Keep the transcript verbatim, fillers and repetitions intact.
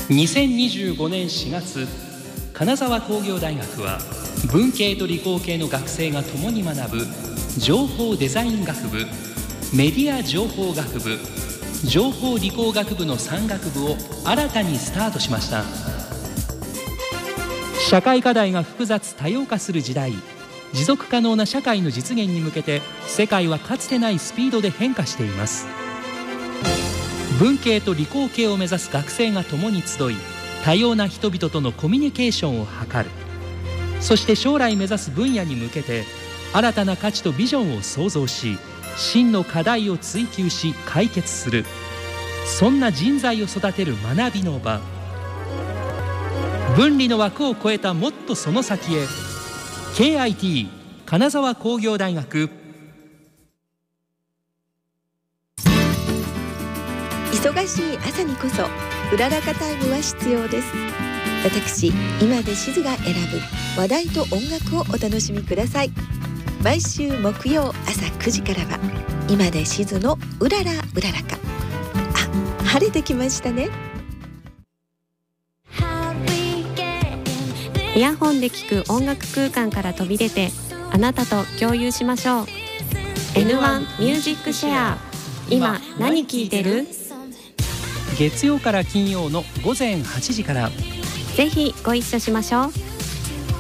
にせんにじゅうごねんしがつ、金沢工業大学は文系と理工系の学生が共に学ぶ情報デザイン学部、メディア情報学部、情報理工学部のさん学部を新たにスタートしました。社会課題が複雑多様化する時代、持続可能な社会の実現に向けて世界はかつてないスピードで変化しています。文系と理工系を目指す学生が共に集い、多様な人々とのコミュニケーションを図る。そして将来目指す分野に向けて新たな価値とビジョンを創造し、真の課題を追求し解決する、そんな人材を育てる学びの場。分離の枠を超えたもっとその先へ。 ケーアイティー 金沢工業大学。 忙しい朝にこそうららかタイムは必要です。私今でしずが選ぶ話題と音楽をお楽しみください。毎週木曜朝くじからは今でしずのうららうららか。あ、晴れてきましたね。 イヤホンで聴く音楽空間から飛び出て、あなたと共有しましょう。 エヌワン ミュージックシェア。今何聴いてる？ 月曜から金曜のごぜんはちじから。 ぜひご一緒しましょう。